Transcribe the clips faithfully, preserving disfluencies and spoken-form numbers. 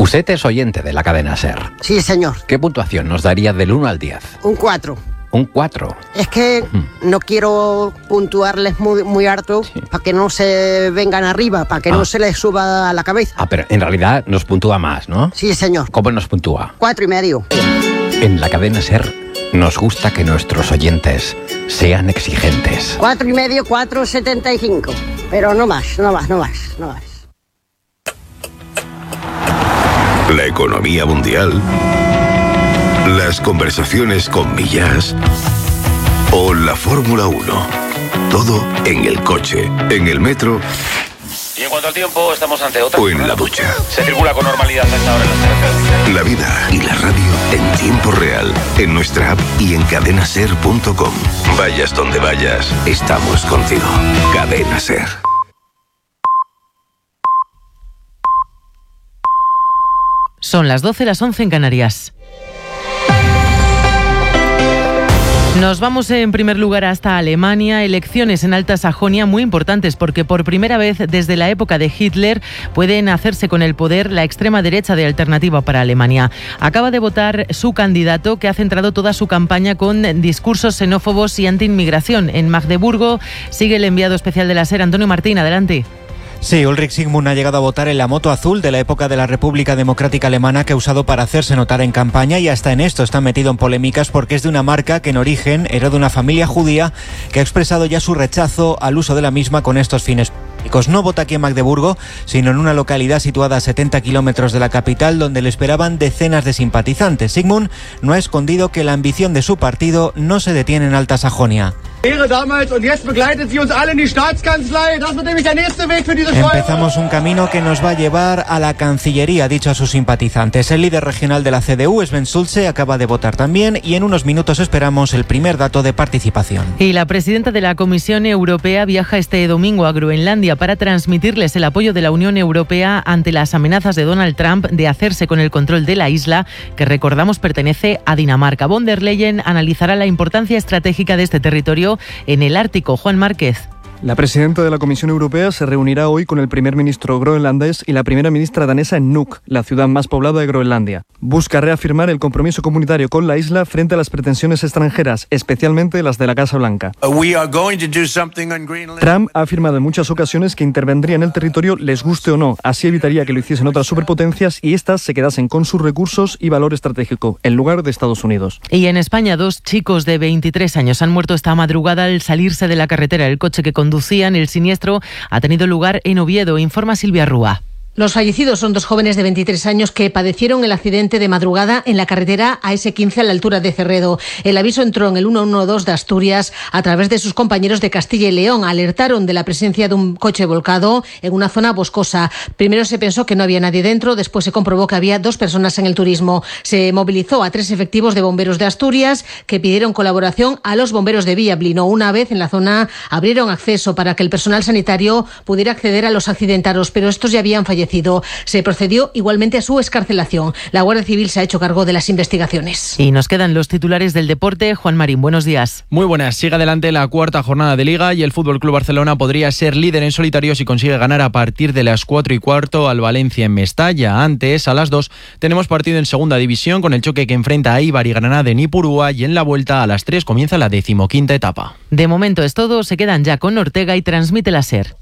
Usted es oyente de la cadena SER. Sí, señor. ¿Qué puntuación nos daría del uno al diez? Un cuatro. Un cuatro. Es que mm. no quiero puntuarles muy, muy harto, sí, para que no se vengan arriba, para que ah. no se les suba a la cabeza. Ah, pero en realidad nos puntúa más, ¿no? Sí, señor. ¿Cómo nos puntúa? Cuatro y medio. En la cadena SER nos gusta que nuestros oyentes sean exigentes. Cuatro y medio, cuatro setenta y cinco. Pero no más, no más, no más, no más. La economía mundial, las conversaciones con Millas o la Fórmula uno. Todo en el coche, en el metro. Y en cuanto al tiempo, estamos ante otra. O en la ducha. Se circula con normalidad a esta hora en las carreteras. La vida y la radio en tiempo real, en nuestra app y en cadena ser punto com. Vayas donde vayas, estamos contigo. Cadena SER. Son las doce, las once en Canarias. Nos vamos en primer lugar hasta Alemania. Elecciones en Alta Sajonia muy importantes porque por primera vez desde la época de Hitler pueden hacerse con el poder la extrema derecha de Alternativa para Alemania. Acaba de votar su candidato, que ha centrado toda su campaña con discursos xenófobos y anti-inmigración. En Magdeburgo sigue el enviado especial de la SER, Antonio Martín. Adelante. Sí, Ulrich Sigmund ha llegado a votar en la moto azul de la época de la República Democrática Alemana, que ha usado para hacerse notar en campaña, y hasta en esto está metido en polémicas porque es de una marca que en origen era de una familia judía que ha expresado ya su rechazo al uso de la misma con estos fines políticos. No vota aquí en Magdeburgo, sino en una localidad situada a setenta kilómetros de la capital, donde le esperaban decenas de simpatizantes. Sigmund no ha escondido que la ambición de su partido no se detiene en Alta Sajonia. Empezamos un camino que nos va a llevar a la Cancillería, ha dicho a sus simpatizantes. El líder regional de la C D U, Sven Schulze, acaba de votar también, y en unos minutos esperamos el primer dato de participación. Y la presidenta de la Comisión Europea viaja este domingo a Groenlandia para transmitirles el apoyo de la Unión Europea ante las amenazas de Donald Trump de hacerse con el control de la isla, que recordamos pertenece a Dinamarca. Von der Leyen analizará la importancia estratégica de este territorio en el Ártico. Juan Márquez. La presidenta de la Comisión Europea se reunirá hoy con el primer ministro groenlandés y la primera ministra danesa en Nuuk, la ciudad más poblada de Groenlandia. Busca reafirmar el compromiso comunitario con la isla frente a las pretensiones extranjeras, especialmente las de la Casa Blanca. Trump ha afirmado en muchas ocasiones que intervendría en el territorio, les guste o no. Así evitaría que lo hiciesen otras superpotencias y éstas se quedasen con sus recursos y valor estratégico, en lugar de Estados Unidos. Y en España, dos chicos de veintitrés años han muerto esta madrugada al salirse de la carretera. El coche que conducían, el siniestro ha tenido lugar en Oviedo, informa Silvia Rúa. Los fallecidos son dos jóvenes de veintitrés años que padecieron el accidente de madrugada en la carretera A S quince a la altura de Cerredo. El aviso entró en el ciento doce de Asturias a través de sus compañeros de Castilla y León. Alertaron de la presencia de un coche volcado en una zona boscosa. Primero se pensó que no había nadie dentro, después se comprobó que había dos personas en el turismo. Se movilizó a tres efectivos de bomberos de Asturias que pidieron colaboración a los bomberos de Villablino. Una vez en la zona abrieron acceso para que el personal sanitario pudiera acceder a los accidentados, pero estos ya habían fallecido. Se procedió igualmente a su excarcelación. La Guardia Civil se ha hecho cargo de las investigaciones. Y nos quedan los titulares del deporte. Juan Marín, buenos días. Muy buenas. Sigue adelante la cuarta jornada de Liga y el F C Barcelona podría ser líder en solitario si consigue ganar a partir de las cuatro y cuarto al Valencia en Mestalla. Antes, a las dos, tenemos partido en segunda división con el choque que enfrenta a Eibar y Granada en Ipurúa, y en la vuelta a las tres comienza la decimoquinta etapa. De momento es todo. Se quedan ya con Ortega y transmite la SER.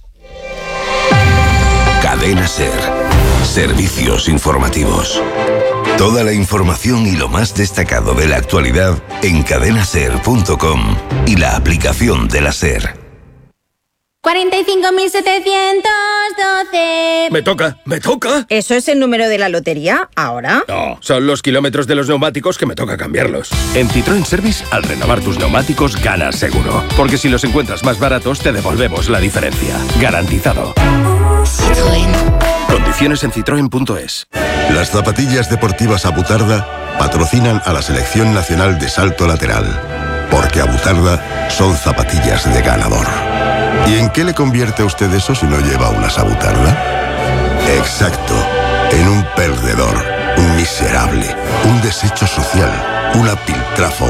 Cadena SER. Servicios informativos. Toda la información y lo más destacado de la actualidad en cadena ser punto com y la aplicación de la SER. cuarenta y cinco mil setecientos doce. Me toca, me toca. ¿Eso es el número de la lotería ahora? No, son los kilómetros de los neumáticos que me toca cambiarlos. En Citroën Service, al renovar tus neumáticos, ganas seguro. Porque si los encuentras más baratos, te devolvemos la diferencia. Garantizado. Citroën. Condiciones en citroen punto es. Las zapatillas deportivas Abutarda patrocinan a la Selección Nacional de Salto Lateral. Porque Abutarda son zapatillas de ganador. ¿Y en qué le convierte a usted eso si no lleva unas Abutarda? Exacto, en un perdedor, un miserable, un desecho social, una piltrafa